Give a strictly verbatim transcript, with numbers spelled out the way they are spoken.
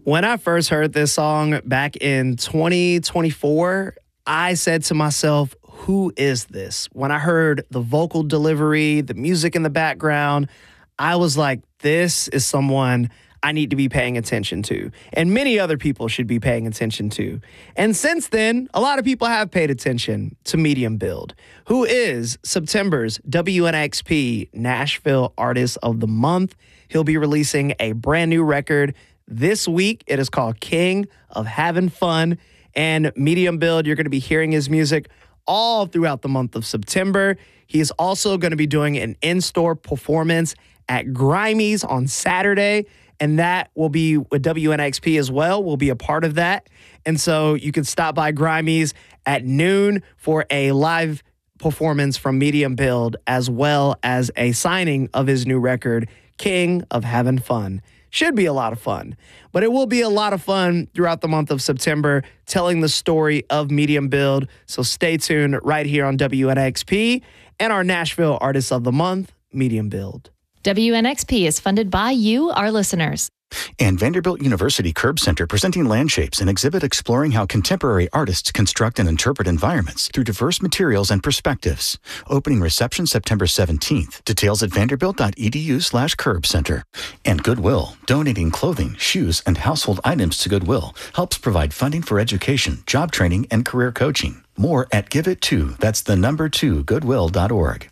When I first heard this song back in twenty twenty-four, I said to myself, who is this? When I heard the vocal delivery, the music in the background, I was like, this is someone I need to be paying attention to. And many other people should be paying attention to. And since then, a lot of people have paid attention to Medium Build, who is September's W N X P Nashville Artist of the Month. He'll be releasing a brand new record this week. It is called King of Having Fun. And Medium Build, you're going to be hearing his music all throughout the month of September. He is also going to be doing an in-store performance at Grimey's on Saturday. And that will be with W N X P as well. We'll be a part of that. And so you can stop by Grimey's at noon for a live performance from Medium Build, as well as a signing of his new record, King of Having Fun. Should be a lot of fun. But it will be a lot of fun throughout the month of September, telling the story of Medium Build. So stay tuned right here on W N X P and our Nashville Artist of the Month, Medium Build. W N X P is funded by you, our listeners. And Vanderbilt University Curb Center, presenting Landshapes, an exhibit exploring how contemporary artists construct and interpret environments through diverse materials and perspectives. Opening reception September seventeenth. Details at vanderbilt.edu slash curb center. And Goodwill, donating clothing, shoes, and household items to Goodwill, helps provide funding for education, job training, and career coaching. More at Give It To. That's the number two, goodwill dot org.